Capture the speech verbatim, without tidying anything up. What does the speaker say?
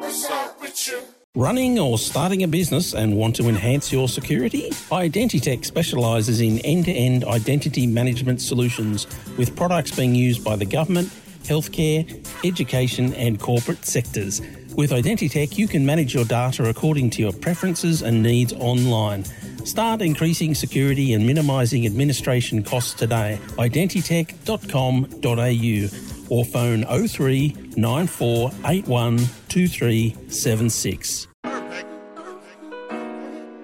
What's up with you? Running or starting a business and want to enhance your security? Identitech specialises in end-to-end identity management solutions with products being used by the government, healthcare, education and corporate sectors. With Identitech, you can manage your data according to your preferences and needs online. Start increasing security and minimising administration costs today. identitech dot com dot a u or phone oh three nine four eight one two three seven six.